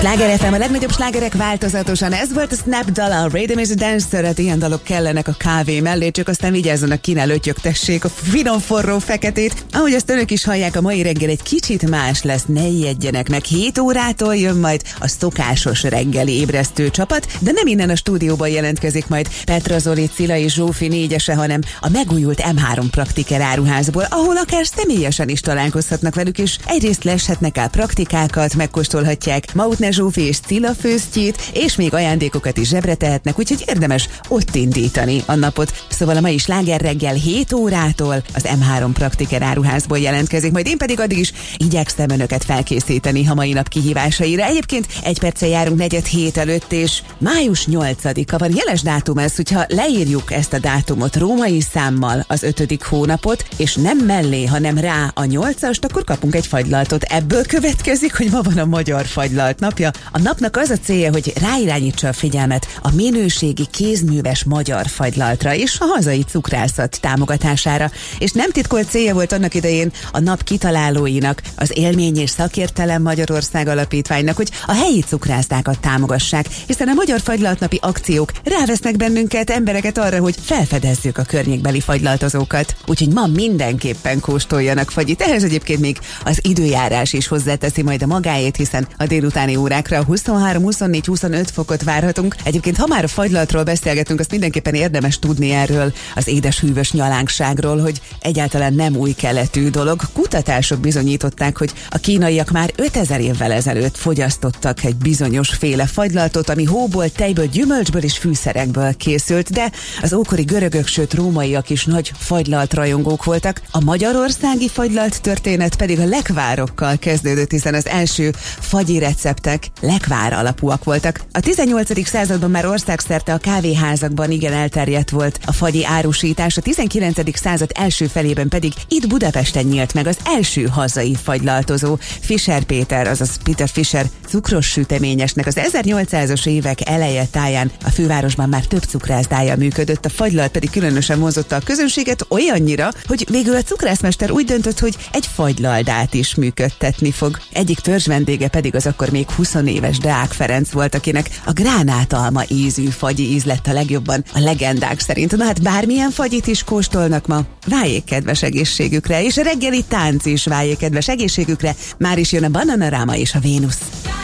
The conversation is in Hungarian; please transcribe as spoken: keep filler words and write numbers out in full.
Sláger ef em, a legnagyobb slágerek változatosan. Ez volt a Snap dal, a Rhythm is a Dance-teret. Ilyen dalok kellenek a kávé mellé, csak aztán vigyázzanak, ki ne lötyögtessék a finom forró feketét. Ahogy azt önök is hallják, a mai reggel egy kicsit más lesz, ne ijedjenek meg. hét órától jön majd a szokásos reggeli ébresztő csapat, de nem innen a stúdióban jelentkezik majd Petra, Zoli, Cilla és Zsófi négyese, hanem a megújult em három Praktiker áruházból, ahol akár személyesen is találkozhatnak velük, és egyrészt leshetnek el praktikákat, megkóstolhatják Mautner Zsófi és Cilla főztjét, és még ajándékokat is zsebre tehetnek, úgyhogy érdemes ott indítani a napot. Szóval a mai sláger reggel hét órától az em három Praktiker áruházból jelentkezik, majd én pedig addig is igyekszem önöket felkészíteni a mai nap kihívásaira. Egyébként egy perccel járunk negyed hét előtt, és május nyolcadika van, jeles dátum ez, hogyha leírjuk ezt a dátumot római számmal, az ötödik hónapot, és nem mellé, hanem rá a nyolcast, akkor kapunk egy fagylaltot. Ebből következik, hogy ma van a Magyar Fagylalt napja. A napnak az a célja, hogy ráirányítsa a figyelmet a minőségi kézműves magyar fagylaltra és a hazai cukrászat támogatására. És nem titkolt célja volt annak idején a nap kitalálóinak, az Élmény és Szakértelem Magyarország Alapítványnak, hogy a helyi cukrászdákat támogassák, hiszen a Magyar Fagylaltnapi akciók rávesznek bennünket, embereket arra, hogy felfedezzük a környékbeli fagylaltozókat. Úgyhogy ma mindenképpen kóstoljanak fagyit. Ehhez egyébként még az időjárás is hozzáteszi majd a magáét, hiszen a délutáni órákra huszonhárom, huszonnégy, huszonöt fokot várhatunk. Egyébként, ha már a fagylaltról beszélgetünk, azt mindenképpen érdemes tudni erről az édes hűvös nyalánkságról, hogy egyáltalán nem új keletű dolog. Kutatások bizonyították, hogy a kínaiak már ötezer évvel ezelőtt fogyasztottak egy bizonyos féle fagylaltot, ami hóból, tejből, gyümölcsből és fűszerekből készült, de az ókori görögök, sőt rómaiak is nagy fagylalt rajongók voltak. A magyarországi fagylalt történet pedig a lekvárokkal kezdődött, hiszen az első fagyi receptek lekvár alapúak voltak. A tizennyolcadik században már országszerte a kávéházakban igen elterjedt volt a fagyi árusítás, a tizenkilencedik század első felében pedig itt Budapesten nyílt meg az első hazai fagylaltozó. Fischer Péter, azaz Peter Fischer cukros süteményesnek az ezernyolcszázas évek eleje táján a fővárosban már több cukrászdája működött, a fagylalt pedig különösen vonzotta a közönséget olyannyira, hogy végül a cukrászmester úgy döntött, hogy egy fagylaldát is működtetni fog. Egyik törzs vendége pedig az akkor még húsz éves Deák Ferenc volt, akinek a gránátalma ízű fagyi íz lett a legjobban a legendák szerint. Na hát bármilyen fagyit is kóstolnak ma, váljék kedves egészségükre, és a reggeli tánc is váljék kedves egészségükre. Már is jön a Bananaráma és a Vénusz.